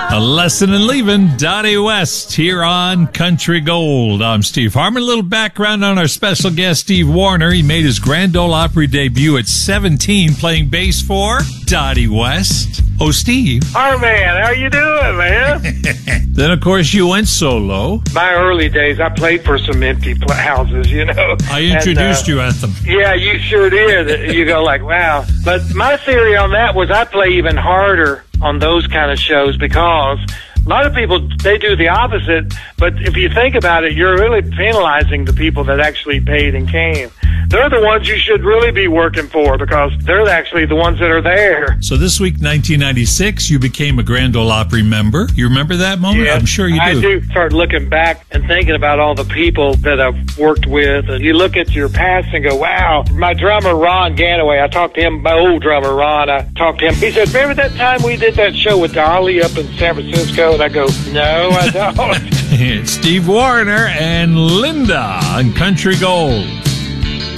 A lesson in leaving, Dottie West here on Country Gold. I'm Steve Harmon. A little background on our special guest, Steve Wariner. He made his Grand Ole Opry debut at 17 playing bass for Dottie West. Oh, Steve. Hi, man. How you doing, man? Then, of course, you went solo. My early days, I played for some empty houses, you know. I introduced you at them. Yeah, you sure did. You go like, wow. But my theory on that was I play even harder on those kind of shows because a lot of people, they do the opposite. But if you think about it, you're really penalizing the people that actually paid and came. They're the ones you should really be working for because they're actually the ones that are there. So this week, 1996, you became a Grand Ole Opry member. You remember that moment? Yeah, I'm sure you do. I do start looking back and thinking about all the people that I've worked with. And you look at your past and go, wow. My drummer, Ron Ganaway, I talked to him, my old drummer, Ron, I talked to him. He said, remember that time we did that show with Dolly up in San Francisco? And I go, no, I don't. Steve Wariner and Linda on Country Gold.